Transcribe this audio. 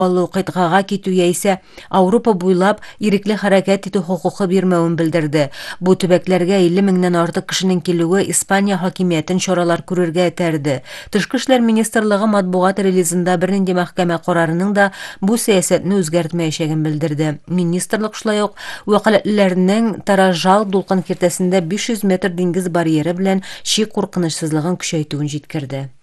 Алу кыйтгага кетүү яисә Ауропа буйлап ирекле хәрәкәт итү хокукы бирмәвен белдерде. Бу төбәкләргә 50 меңнән артык кешенең килүе Испания хакимиятен чаралар күрергә этәрде. Тышкы эшләр министрлыгы матбугат релизында бернинди мәхкәмә карарының да бу сәясәтне үзгәртмәячәген белдерде. Министрлык шулай ук вәкаләтләрнең Таражал дулкын киртәсендә 500 метр диңгез барьеры белән чик куркынычсызлыгын көчәйтүен җиткерде.